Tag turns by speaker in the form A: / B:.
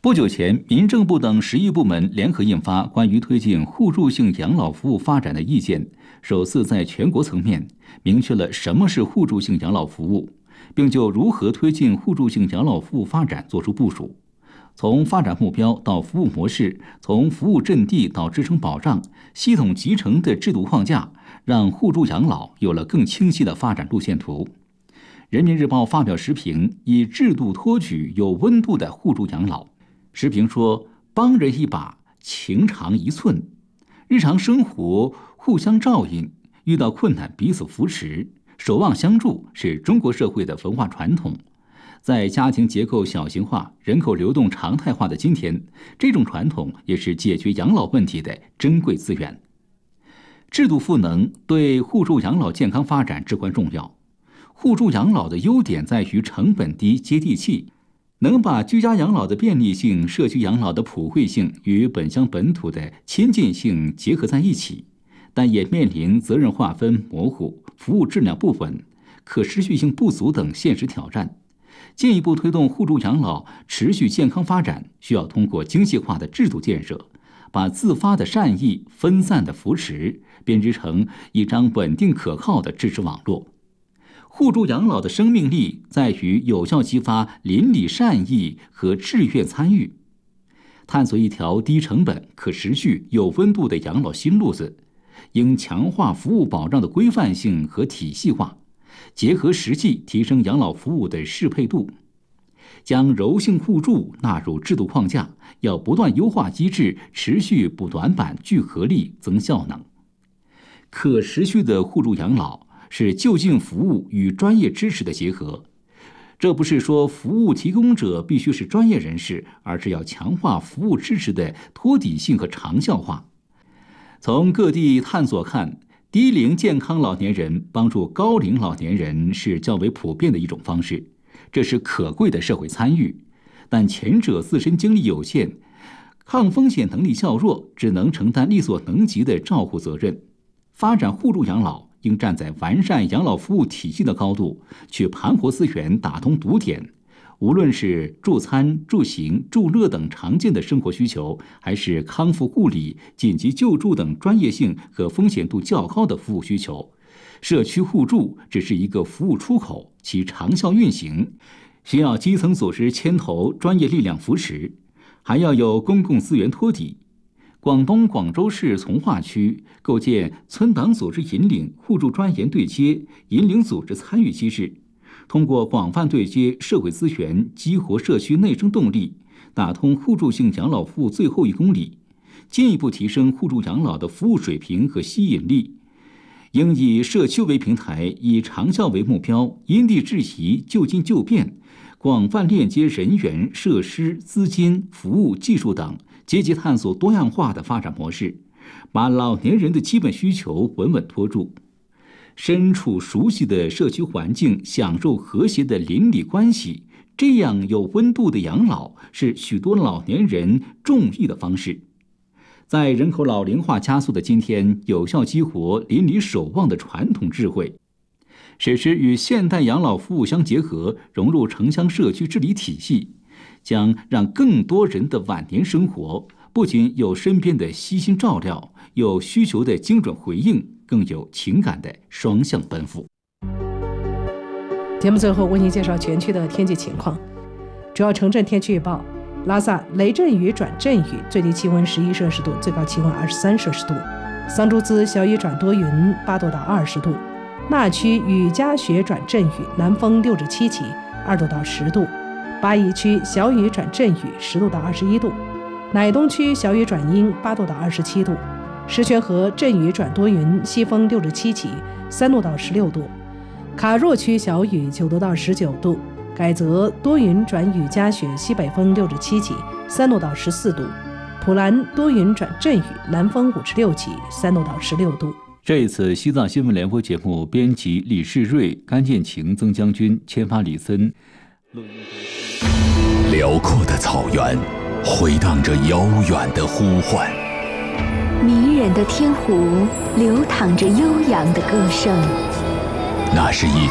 A: 不久前，民政部等10亿部门联合印发关于推进互助性养老服务发展的意见，首次在全国层面明确了什么是互助性养老服务，并就如何推进互助性养老服务发展作出部署。从发展目标到服务模式，从服务阵地到支撑保障，系统集成的制度框架，让互助养老有了更清晰的发展路线图。人民日报发表时评，以制度托举有温度的互助养老。时评说，帮人一把，情长一寸，日常生活互相照应，遇到困难彼此扶持，守望相助是中国社会的文化传统。在家庭结构小型化、人口流动常态化的今天，这种传统也是解决养老问题的珍贵资源。制度赋能对互助养老健康发展至关重要。互助养老的优点在于成本低、接地气，能把居家养老的便利性、社区养老的普惠性与本乡本土的亲近性结合在一起，但也面临责任划分模糊、服务质量不稳、可持续性不足等现实挑战。进一步推动互助养老持续健康发展，需要通过精细化的制度建设，把自发的善意、分散的扶持编织成一张稳定可靠的支持网络。互助养老的生命力在于有效激发邻里善意和志愿参与，探索一条低成本、可持续、有温度的养老新路子，应强化服务保障的规范性和体系化，结合实际提升养老服务的适配度，将柔性互助纳入制度框架，要不断优化机制，持续补短板、聚合力、增效能。可持续的互助养老是就近服务与专业支持的结合，这不是说服务提供者必须是专业人士，而是要强化服务支持的托底性和长效化。从各地探索看，低龄健康老年人帮助高龄老年人是较为普遍的一种方式，这是可贵的社会参与。但前者自身精力有限，抗风险能力较弱，只能承担力所能及的照护责任。发展互助养老应站在完善养老服务体系的高度，去盘活资源，打通堵点。无论是住餐、住行、住乐等常见的生活需求，还是康复护理、紧急救助等专业性和风险度较高的服务需求，社区互助只是一个服务出口，其长效运行需要基层组织牵头、专业力量扶持，还要有公共资源托底。广东广州市从化区构建村党组织引领、互助专研对接、引领组织参与机制，通过广泛对接社会资源，激活社区内生动力，打通互助性养老服务最后1公里，进一步提升互助养老的服务水平和吸引力。应以社区为平台，以长效为目标，因地制宜、就近就变，广泛链接人员、设施、资金、服务、技术等，积极探索多样化的发展模式，把老年人的基本需求稳稳托住。身处熟悉的社区环境，享受和谐的邻里关系，这样有温度的养老是许多老年人中意的方式。在人口老龄化加速的今天，有效激活邻里守望的传统智慧，使之与现代养老服务相结合，融入城乡社区治理体系，将让更多人的晚年生活不仅有身边的悉心照料，有需求的精准回应，更有情感的双向奔赴。
B: 节目最后为您介绍全区的天气情况。主要城镇天气预报：拉萨雷阵雨转阵雨，最低气温11摄氏度，最高气温23摄氏度；桑珠兹小雨转多云，8度到20度；那曲雨夹雪转阵雨，南风6至7起，2度到10度；巴宜区小雨转阵雨，10度到21度；乃东区小雨转阴，8度到27度；石泉河阵雨转多云，西风6至7起，3度到16度；卡若区小雨9度到19度；改则多云转雨夹雪，西北风6至7起，3度到14度；普兰多云转阵雨，南风5至6起，3度到16度。
A: 这一次西藏新闻联播节目编辑李世瑞、甘建晴、曾将军，签发李森。
C: 辽阔的草原回荡着遥远的呼唤，
D: 迷人的天湖流淌着悠扬的歌声。
C: 那是一